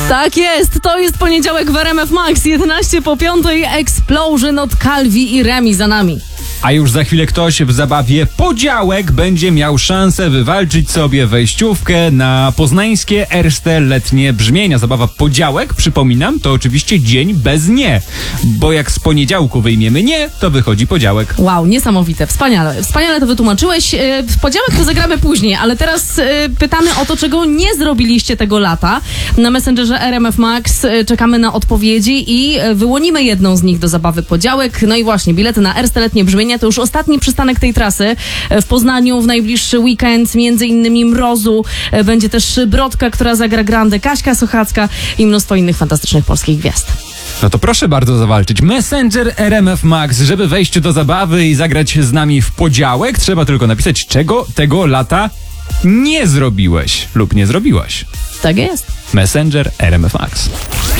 Tak jest, to jest poniedziałek w RMF Max, 11 po 5, Explosion od Calvi i Remi za nami. A już za chwilę ktoś w zabawie Podziałek będzie miał szansę wywalczyć sobie wejściówkę na poznańskie Erste letnie brzmienia. Zabawa Podziałek, przypominam, to oczywiście dzień bez nie, bo jak z poniedziałku wyjmiemy nie, to wychodzi podziałek. Wow, niesamowite, wspaniale. Wspaniale to wytłumaczyłeś. Podziałek to zagramy później, ale teraz pytamy o to, czego nie zrobiliście tego lata. Na Messengerze RMF Max czekamy na odpowiedzi i wyłonimy jedną z nich do zabawy Podziałek. No i właśnie, bilety na Erste letnie brzmienia to już ostatni przystanek tej trasy. W Poznaniu w najbliższy weekend, między innymi Mrozu, będzie też Brodka, która zagra Grande, Kaśka Sochacka i mnóstwo innych fantastycznych polskich gwiazd. No to proszę bardzo zawalczyć. Messenger RMF Max, żeby wejść do zabawy i zagrać z nami w Podziałek, trzeba tylko napisać, czego tego lata nie zrobiłeś lub nie zrobiłaś. Tak jest. Messenger RMF Max.